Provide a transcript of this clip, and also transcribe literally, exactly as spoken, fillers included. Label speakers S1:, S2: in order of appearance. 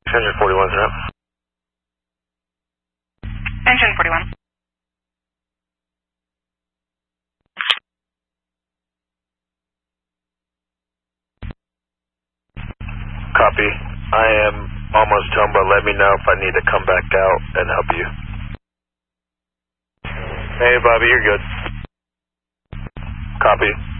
S1: Engine forty-one, sir.
S2: Engine forty-one.
S1: Copy. I am almost home, but let me know if I need to come back out and help you. Hey, Bobby, you're good. Copy.